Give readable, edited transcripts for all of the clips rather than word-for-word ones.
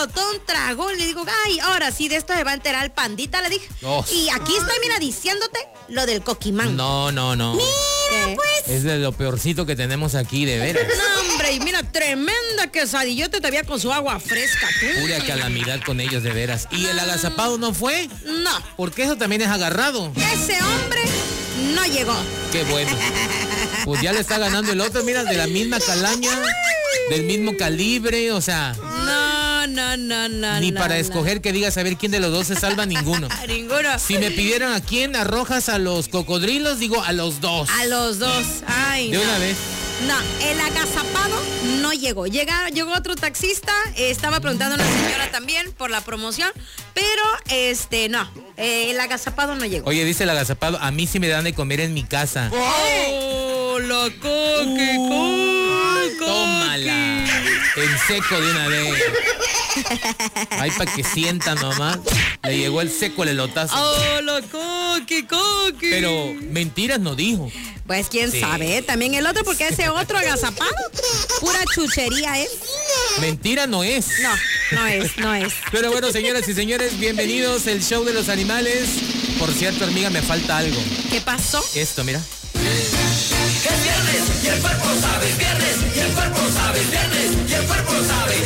todo un tragón. Le digo, ay, ahora sí, de esto se va a enterar el pandita, le dije. Oh. Y aquí estoy, mira, diciéndote lo del coquimán. No. Mira, pues. Es de lo peorcito que tenemos aquí, de veras. No, hombre, y mira, tremenda quesadillote todavía con su agua fresca, tú. Pura calamidad con ellos, de veras. ¿Y el agazapado no fue? No, Porque eso también es agarrado. ese hombre no llegó. Qué bueno. Pues ya le está ganando el otro, mira, de la misma calaña, del mismo calibre, o sea... No. Ni para escoger que digas a ver quién de los dos se salva, ninguno. Ninguno. Si me pidieran a quién arrojas a los cocodrilos, digo a los dos. A los dos. Ay, De no. una vez. No, el agazapado no llegó. Llegó otro taxista, estaba preguntando a una señora también por la promoción, pero no, el agazapado no llegó. Oye, dice el agazapado, a mí sí me dan de comer en mi casa. ¡Oh, la coqui! Tómala. En seco de una vez. Ay, para que sientan nomás. Le llegó el seco el elotazo. ¡Oh, la coqui! Pero mentiras no dijo. Pues quién Sí. sabe, también el otro, porque ese otro agazapado, pura chuchería es. Mentira no es. No es. Pero bueno, señoras y señores, bienvenidos al show de los animales. Por cierto, hormiga, me falta algo. ¿Qué pasó? Esto, mira. Es viernes y el cuerpo lo sabe, es viernes y el cuerpo lo sabe, es viernes y el cuerpo lo sabe.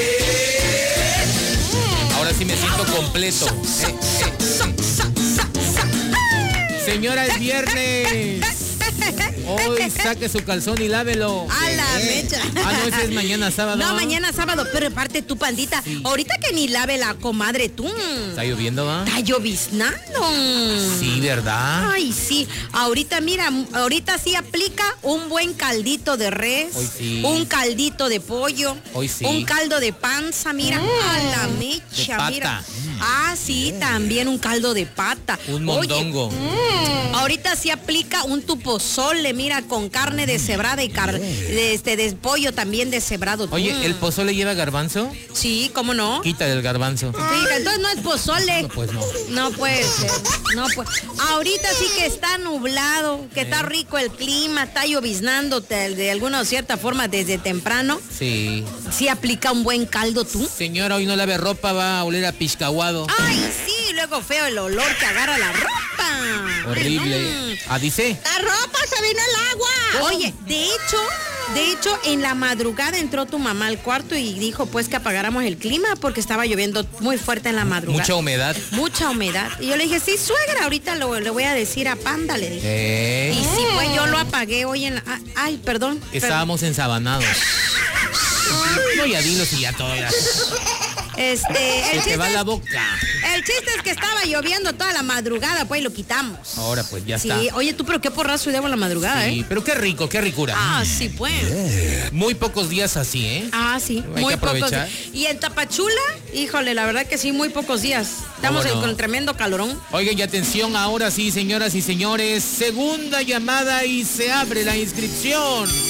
Ahora sí me siento completo. Señora, es viernes. Hoy saque su calzón y lávelo. A la mecha. Ah, no, ese es mañana sábado. No, mañana sábado, pero aparte tu pandita, ahorita que ni lave la comadre tú. ¿Está lloviendo, va? Está lloviznando. Sí, ¿verdad? Ay, sí. Ahorita, mira, ahorita sí aplica un buen caldito de res. Hoy sí. Un caldito de pollo. Hoy sí. Un caldo de panza, mira. A la mecha, De pata. mira. Ah, sí, también un caldo de pata. Un Oye, mondongo. ahorita sí aplica un tupozole, mira, con carne deshebrada y de pollo también deshebrado. Oye, ¿el pozole lleva garbanzo? Sí, ¿cómo no? Quítale el garbanzo. Sí, entonces no es pozole. No, pues no. No puede ser. No puede. Ahorita sí que está nublado, que está rico el clima, está lloviznando de alguna o cierta forma desde temprano. Sí. Sí aplica un buen caldo tú. Señora, hoy no lave ropa, va a oler a piscaguado. Ay, sí, luego feo el olor que agarra la ropa. Horrible. Ay, no. Ah, dice. La ropa se vino al agua. Oye, de hecho, en la madrugada entró tu mamá al cuarto y dijo pues que apagáramos el clima porque estaba lloviendo muy fuerte en la madrugada. Mucha humedad. Mucha humedad. Y yo le dije, sí, suegra, ahorita le voy a decir a Panda, le dije. Y sí, pues yo lo apagué hoy en la... Ay, perdón. Estábamos ensabanados. No, ya dilo si ya todo ya. El Se te va la boca. El chiste es que estaba lloviendo toda la madrugada, pues y lo quitamos. Ahora pues ya Sí, está. oye, tú, pero qué porrazo debo en la madrugada, Sí, pero qué rico, qué ricura. Ah, sí, pues. Muy pocos días así, ¿eh? Ah, sí, Hay muy que pocos. aprovechar. Y en Tapachula, híjole, la verdad que sí, muy pocos días. Estamos ¿Cómo no? con tremendo calorón. Oigan, y atención, ahora sí, señoras y señores, segunda llamada y se abre la inscripción.